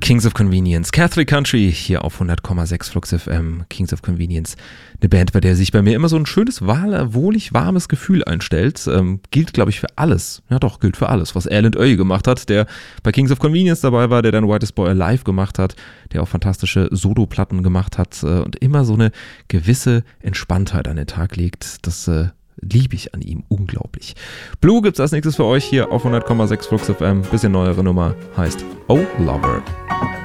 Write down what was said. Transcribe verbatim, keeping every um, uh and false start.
Kings of Convenience, Catholic Country, hier auf hundert Komma sechs Flux F M, Kings of Convenience. Eine Band, bei der sich bei mir immer so ein schönes, wohlig warmes Gefühl einstellt. Ähm, gilt, glaube ich, für alles. Ja doch, gilt für alles, was Alan Oey gemacht hat, der bei Kings of Convenience dabei war, der dann Whitest Boy Alive gemacht hat, der auch fantastische Solo-Platten gemacht hat äh, und immer so eine gewisse Entspanntheit an den Tag legt. Das äh, liebe ich an ihm unglaublich. Blue gibt's als nächstes für euch hier auf hundert Komma sechs Flux F M. Bisschen neuere Nummer, heißt Oh Lover.